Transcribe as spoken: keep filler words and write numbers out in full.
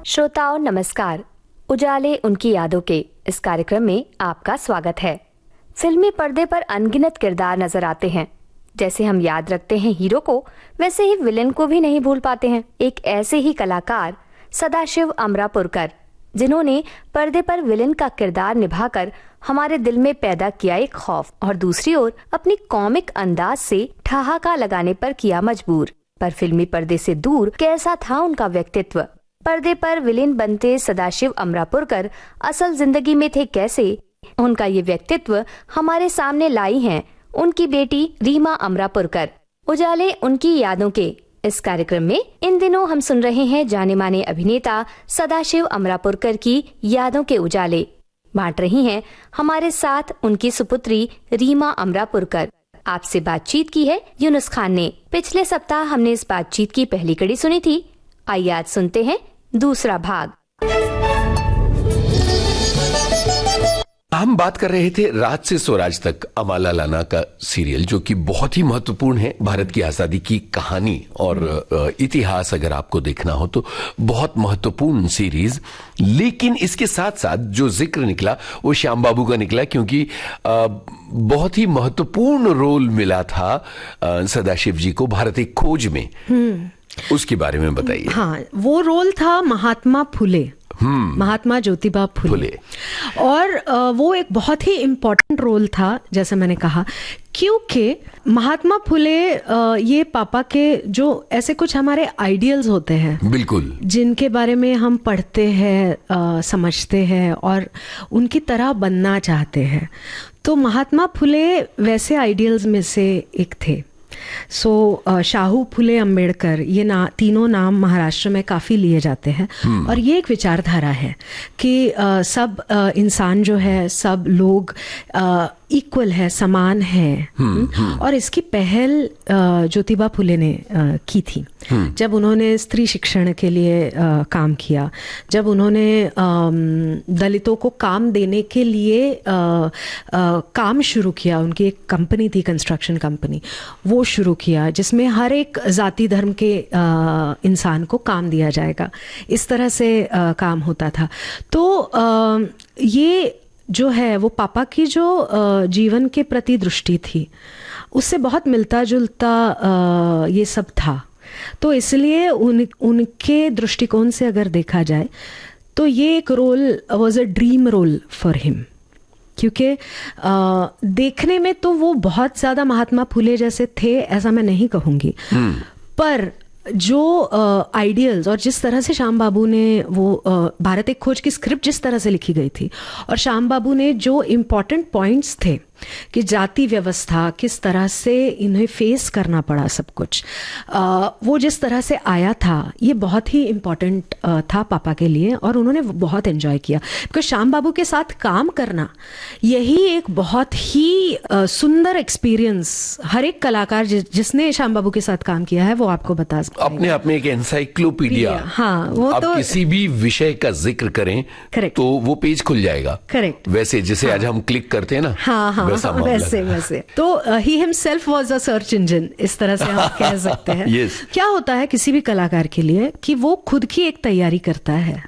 श्रोताओं नमस्कार। उजाले उनकी यादों के इस कार्यक्रम में आपका स्वागत है। फिल्मी पर्दे पर अनगिनत किरदार नजर आते हैं। जैसे हम याद रखते हैं हीरो को, वैसे ही विलेन को भी नहीं भूल पाते हैं। एक ऐसे ही कलाकार सदाशिव अमरापुरकर, जिन्होंने पर्दे पर विलेन का किरदार निभाकर हमारे दिल में पैदा किया एक खौफ, और दूसरी ओर अपनी कॉमिक अंदाज से ठहाका लगाने पर किया मजबूर। पर फिल्मी पर्दे से दूर कैसा था उनका व्यक्तित्व? पर्दे पर विलेन बनते सदाशिव अमरापुरकर असल जिंदगी में थे कैसे? उनका ये व्यक्तित्व हमारे सामने लाई हैं उनकी बेटी रीमा अमरापुरकर। उजाले उनकी यादों के इस कार्यक्रम में इन दिनों हम सुन रहे हैं जाने माने अभिनेता सदाशिव अमरापुरकर की यादों के उजाले। बांट रही हैं हमारे साथ उनकी सुपुत्री रीमा अमरापुरकर। आपसे बातचीत की है यूनुस खान ने। पिछले सप्ताह हमने इस बातचीत की पहली कड़ी सुनी थी। आइए आज सुनते हैं दूसरा भाग। हम बात कर रहे थे राज से स्वराज तक, अमाला लाना का सीरियल, जो कि बहुत ही महत्वपूर्ण है भारत की आजादी की कहानी और इतिहास अगर आपको देखना हो तो बहुत महत्वपूर्ण सीरीज। लेकिन इसके साथ साथ जो जिक्र निकला वो श्याम बाबू का निकला, क्योंकि बहुत ही महत्वपूर्ण रोल मिला था सदाशिव जी को भारत एक खोज में। उसके बारे में बताइए। हाँ, वो रोल था महात्मा फुले, महात्मा ज्योतिबा फुले, फुले। और वो एक बहुत ही इम्पोर्टेंट रोल था, जैसा मैंने कहा, क्योंकि महात्मा फुले ये पापा के जो ऐसे कुछ हमारे आइडियल्स होते हैं, बिल्कुल, जिनके बारे में हम पढ़ते हैं, समझते हैं और उनकी तरह बनना चाहते हैं। तो महात्मा फुले वैसे आइडियल्स में से एक थे। सो so, शाहू फुले अम्बेडकर, ये ना तीनों नाम महाराष्ट्र में काफ़ी लिए जाते हैं। और ये एक विचारधारा है कि आ, सब आ, इंसान जो है, सब लोग इक्वल है, समान है। और इसकी पहल ज्योतिबा फुले ने आ, की थी जब उन्होंने स्त्री शिक्षण के लिए आ, काम किया, जब उन्होंने आ, दलितों को काम देने के लिए आ, आ, काम शुरू किया। उनकी एक कंपनी थी, कंस्ट्रक्शन कंपनी, वो शुरू किया, जिसमें हर एक जाति धर्म के आ, इंसान को काम दिया जाएगा। इस तरह से आ, काम होता था। तो आ, ये जो है वो पापा की जो जीवन के प्रति दृष्टि थी, उससे बहुत मिलता जुलता ये सब था। तो इसलिए उन उनके दृष्टिकोण से अगर देखा जाए तो ये एक role was a dream role for him, क्योंकि देखने में तो वो बहुत ज़्यादा महात्मा फुले जैसे थे, ऐसा मैं नहीं कहूँगी, पर जो आइडियल्स uh, और जिस तरह से श्याम बाबू ने वो uh, भारत एक खोज की स्क्रिप्ट जिस तरह से लिखी गई थी, और श्याम बाबू ने जो इम्पोर्टेंट पॉइंट्स थे कि जाति व्यवस्था किस तरह से इन्हें फेस करना पड़ा, सब कुछ uh, वो जिस तरह से आया था, ये बहुत ही इम्पोर्टेंट uh, था पापा के लिए, और उन्होंने बहुत एंजॉय किया। बिकॉज श्याम बाबू के साथ काम करना यही एक बहुत ही uh, सुंदर एक्सपीरियंस, हर एक कलाकार जि, जिसने श्याम बाबू के साथ काम किया है वो आपको बता सकता है। अपने आप में एक एनसाइक्लोपीडिया। हाँ, वो आप तो किसी भी विषय का जिक्र करें Correct. तो वो पेज खुल जाएगा। करेक्ट। वैसे जैसे हाँ. आज हम क्लिक करते हैं ना, हाँ हाँ वैसा वैसे वैसे तो he himself was a search engine, इस तरह से हम कह सकते हैं। yes. क्या होता है किसी भी कलाकार के लिए कि वो खुद की एक तैयारी करता है,